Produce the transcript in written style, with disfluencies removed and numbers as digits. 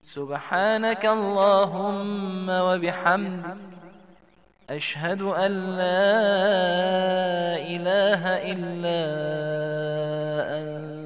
سبحانك اللهم وبحمدك، أشهد أن لا إله إلا أنت،